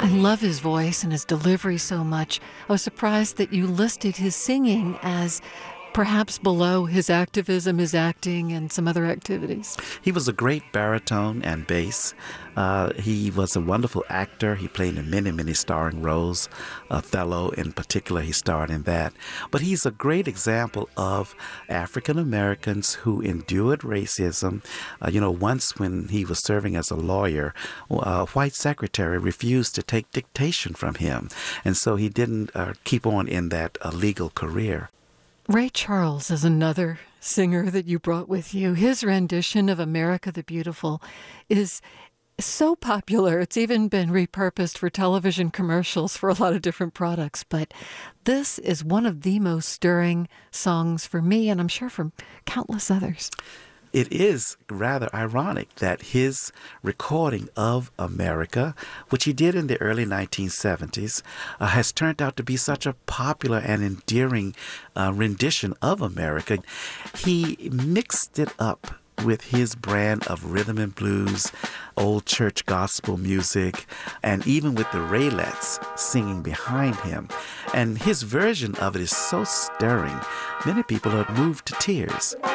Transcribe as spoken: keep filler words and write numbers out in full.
I love his voice and his delivery so much. I was surprised that you listed his singing as perhaps below his activism, his acting, and some other activities. He was a great baritone and bass. Uh, he was a wonderful actor. He played in many, many starring roles. Othello, in particular, he starred in that. But he's a great example of African Americans who endured racism. Uh, you know, once when he was serving as a lawyer, a white secretary refused to take dictation from him. And so he didn't uh, keep on in that uh, legal career. Ray Charles is another singer that you brought with you. His rendition of America the Beautiful is so popular. It's even been repurposed for television commercials for a lot of different products. But this is one of the most stirring songs for me, and I'm sure for countless others. It is rather ironic that his recording of America, which he did in the early nineteen seventies, uh, has turned out to be such a popular and endearing uh, rendition of America. He mixed it up with his brand of rhythm and blues, old church gospel music, and even with the Raylettes singing behind him. And his version of it is so stirring, many people are moved to tears.